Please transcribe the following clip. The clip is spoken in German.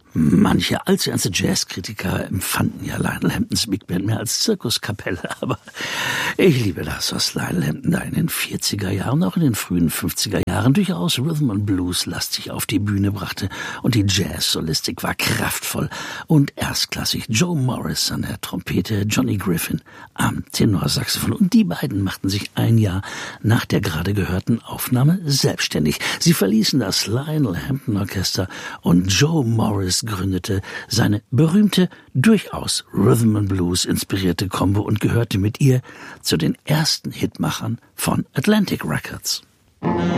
Manche allzernste Jazzkritiker empfanden ja Lionel Hamptons Big Band mehr als Zirkuskapelle, aber ich liebe das, was Lionel Hampton da in den 40er Jahren, auch in den frühen 50er Jahren durchaus Rhythm and Blues lastig auf die Bühne brachte, und die Jazz-Solistik war kraftvoll und erstklassig. Joe Morris an der Trompete, Johnny Griffin am Tenorsaxophon, und die beiden machten sich ein Jahr nach der gerade gehörten Aufnahme selbstständig. Sie verließen das Lionel Hampton Orchester und Joe Morris gründete seine berühmte, durchaus Rhythm and Blues inspirierte Combo und gehörte mit ihr zu den ersten Hitmachern von Atlantic Records.